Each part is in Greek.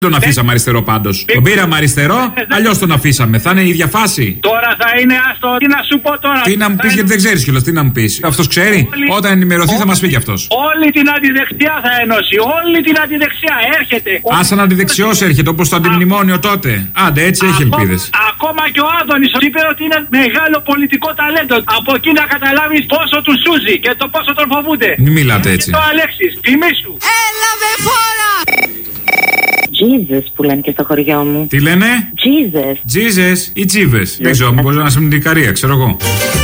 Τον αφήσαμε αριστερό πάντως. Τον πήραμε αριστερό, αλλιώς τον αφήσαμε. Θα είναι η ίδια φάση. Τώρα θα είναι άστο. Τι να σου πω τώρα. Τι να μου πεις, γιατί δεν ξέρεις κιόλας. Τι να μου πεις. Αυτός ξέρει. Όταν ενημερωθεί θα μας πει κι αυτός. Όλη την αντιδεξιά θα ενώσει. Όλη την αντιδεξιά έρχεται. Σαν αντιδεξιός έρχεται, όπως το αντιμνημόνιο τότε. Άντε, έτσι έχει ελπίδες. Ακόμα και ο Άδωνης είπε ότι είναι μεγάλο πολιτικό ταλέντο. Από εκεί να καταλάβεις πόσο του σούζει και το πόσο τον φοβούνται. Μην μιλάτε έτσι. Το Αλέξης, τιμήσου. Έλα με φόρα. Jesus που λένε και στο χωριό μου. Τι λένε? Jesus. Jesus ή Τζίβες. Δεν ξέρω, μπορεί να είσαι με την Ικαρία, ξέρω εγώ.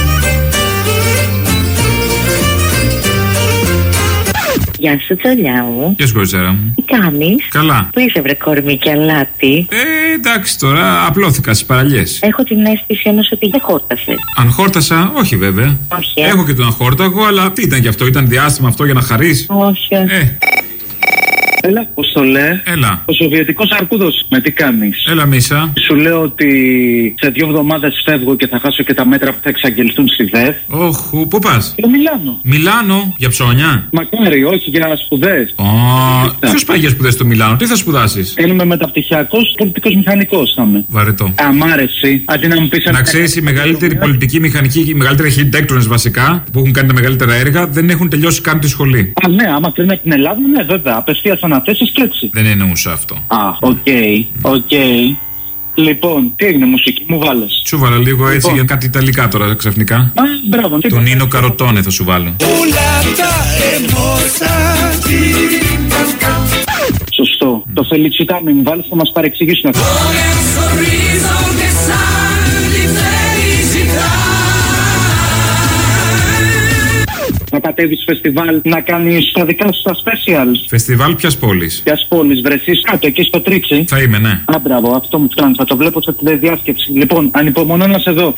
Γεια σου, τσολιά μου. Γεια σου, κοριτσέρα μου. Τι κάνεις? Καλά. Πού είσαι, βρε κορμί και αλάτι? Εντάξει τώρα, απλώθηκα στις παραλιές. Έχω την αίσθηση όμως ότι δεν χόρτασε. Αν χόρτασα, όχι βέβαια. Όχι. Έχω και τον αχόρταγο, αλλά τι ήταν κι αυτό, ήταν διάστημα αυτό για να χαρείς. Όχι. Έλα, πώς το λέει. Έλα. Ο Σοβιετικός Αρκούδος, με τι κάνεις? Έλα, Μίσα. Σου λέω ότι σε 2 εβδομάδες φεύγω και θα χάσω και τα μέτρα που θα εξαγγελθούν στη ΔΕΘ. Όχου, πού πας? Στο Μιλάνο. Μιλάνο, για ψώνια. Μακάρι, όχι για σπουδές. Ποιος πάει για σπουδές στο Μιλάνο, τι θα σπουδάσεις? Είμαι μεταπτυχιακός, πολιτικός μηχανικός θα είμαι. Βαρετό. Μ' άρεσε. Αντί να μου πεις. Να ξέρεις, οι μεγαλύτεροι πολιτικοί μηχανικοί, οι μεγαλύτεροι αρχιτέκτονες βασικά, που έχουν κάνει τα μεγαλύτερα έργα, δεν έχουν τελειώσει καν τη σχολή. Α, ναι, άμα κρίνει από την Ελλάδα, ναι, βέβαια. Απευθείας αναθέσεις και έτσι. Δεν εννοούσα αυτό. Α, οκ. Λοιπόν, τι έγινε, μουσική μου βάλες? Σου βάλα λίγο έτσι για κάτι ιταλικά τώρα ξαφνικά. Α, μπράβο. Τον Νίνο Καροτόνε θα σου βάλω. Σωστό. Το Φελιτσιτάμε μου βάλεις, θα μας παρεξηγήσουν. Να κατέβεις φεστιβάλ, να κάνεις τα δικά σου τα specials. Φεστιβάλ ποιας πόλης? Ποιας πόλης βρεθείς κάτω εκεί στο Τρίτσι? Θα είμαι, ναι. Α, μπράβο, αυτό μου φτάνει. Θα το βλέπω σε τηλεδιάσκεψη. Λοιπόν, ανυπομονώ να σε δω.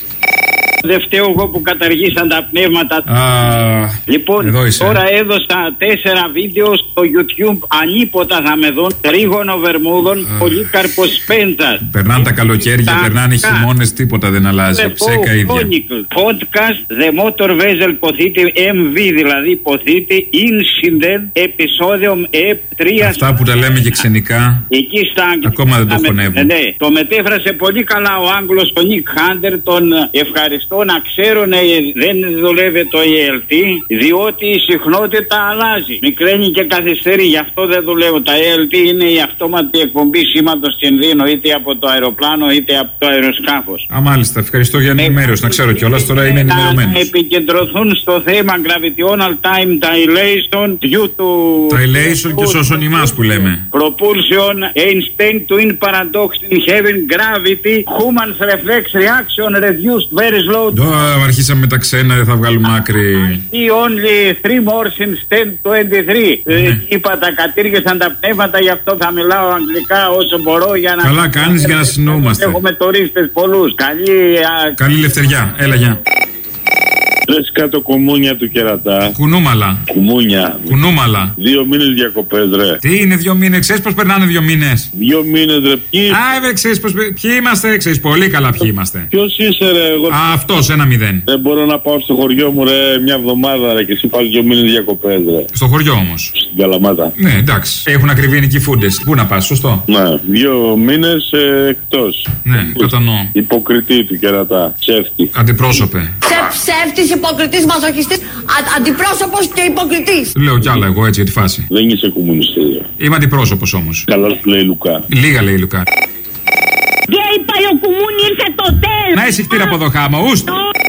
Δεν φταίω εγώ που καταργήσαν τα πνεύματα. Λοιπόν, εδώ είσαι. Τώρα έδωσα 4 βίντεο στο YouTube. Ανίποτα θα με δουν. Τρίγωνο Βερμούδων, Πολύκαρπος Πέντας. Περνάνε τα καλοκαίρια, περνάνε οι χειμώνες, τίποτα δεν αλλάζει. Ψέκα ίδια. Podcast The Motor Vessel ποθείτε MV, δηλαδή ποθείτε Incident επεισόδιο E3. Αυτά που τα λέμε και ξενικά. Εκεί στα αγγλικά. Ακόμα δεν το χωνεύουν. Ναι, το μετέφρασε πολύ καλά ο Άγγλος, ο Νικ Χάντερ. Τον ευχαριστώ. Να ξέρουν δεν δουλεύει το ELT, διότι η συχνότητα αλλάζει. Μικραίνει και καθυστερεί, γι' αυτό δεν δουλεύω. Τα ELT είναι η αυτόματη εκπομπή σήματος κινδύνου, είτε από το αεροπλάνο είτε από το αεροσκάφος. Α, μάλιστα. Ευχαριστώ για ενημέρωση. Να ξέρω κιόλας, τώρα είμαι ενημερωμένος. Να επικεντρωθούν στο θέμα gravitational time dilation due to Dilation και σώσον ημάς που λέμε. Propulsion, Einstein twin paradox in heaven, gravity, humans reflex reaction reduced very slow. Αρχίσαμε με τα ξένα, δεν θα βγάλουμε άκρη. Only 3 more since 1023. Είπα, τα κατήργησαν τα πνεύματα, γι' αυτό θα μιλάω αγγλικά όσο μπορώ για να. Καλά κάνεις για να συνεννοούμαστε. Έχουμε τουρίστες πολλούς. Καλή λευτεριά, έλα γεια. Λες κάτω κομμούνια του κερατά. Κουνούμαλα. Κουνούμαλα. 2 μήνες διακοπές, ρε. Τι είναι 2 μήνες, ξέρεις πως περνάνε 2 μήνες? 2 μήνες, ρε. Ξέρεις πως. Ποιοι είμαστε, ξέρεις πολύ καλά ποιοι είμαστε. Ποιος είσαι, ρε? Εγώ. Αυτός, 1-0. Δεν μπορώ να πάω στο χωριό μου, ρε, μια εβδομάδα, ρε, και εσύ πας 2 μήνες διακοπές, ρε. Στο χωριό όμως. Στην Καλαμάτα. Ναι, εντάξει. Έχουν ακριβή νοικιφούντες. Πού να πας, σωστό. Ναι, 2 μήνες εκτός. Ναι, κατανοώ. Υποκριτή του κερατά. Ψεύτη. Αντιπρόσωπε. Ψεύτης, υποκριτής, μαζοχιστής, αντιπρόσωπος και υποκριτής. Λέω κι άλλα εγώ έτσι για τη φάση. Δεν είσαι κομμουνιστής. Είμαι αντιπρόσωπος όμως. Καλά σου λέει Λουκά. Λίγα λέει Λουκά. Γκέι παλιοκουμούνι ήρθε το τέλος. Να είσαι κτήρα από εδώ χάμω, ουστ.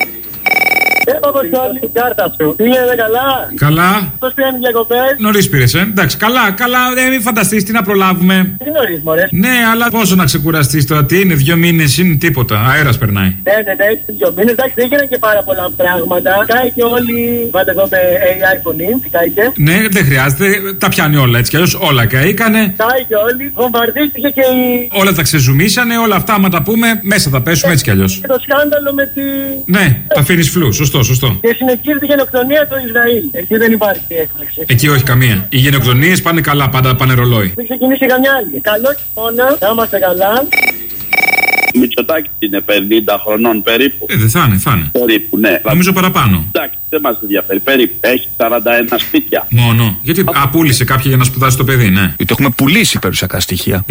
Αποστόλη, την κάρτα σου. Πήγαινε καλά. Καλά. Πώς πήγαν οι διακοπές? Νωρίς πήρες, εντάξει, καλά. Μην φανταστείς τι να προλάβουμε. Τι νωρίς, μωρέ. Ναι, αλλά πόσο να ξεκουραστείς τώρα, τι είναι, 2 μήνες είναι τίποτα. Αέρας περνάει. Ναι, έτσι 2 μήνες. Εντάξει, δεν έγιναν και πάρα πολλά πράγματα. Κάηκε όλοι. Πάτε εδώ με AI φωνή, κάηκε. Ναι, δεν χρειάζεται, τα πιάνει όλα έτσι κι αλλιώς, όλα καήκανε. Κάηκε όλοι. Βομβαρδίστηκε και η. Όλα τα ξεζουμίσανε, όλα αυτά, άμα τα πούμε, μέσα θα πέσουμε έτσι κι αλλιώς. Και το σκάνδαλο με τη. Ναι, τα αφήνεις φλού, σωστό. Και συνεχίζει η γενοκτονία του Ισραήλ. Εκεί δεν υπάρχει έκπληξη. Εκεί όχι καμία. Οι γενοκτονίες πάνε καλά, πάντα πάνε ρολόι. Μην ξεκινήσει καμιά άλλη. Καλό χειμώνα, να είμαστε καλά. Μητσοτάκης είναι 50 χρονών περίπου. Δεν θα είναι. Περίπου, ναι. Νομίζω παραπάνω. Εντάξει, δεν μας ενδιαφέρει. Περίπου. Έχει 41 σπίτια. Μόνο. Γιατί απούλησε κάποια για να σπουδάσει το παιδί, ναι. Γιατί έχουμε πουλήσει περιουσιακά στοιχεία.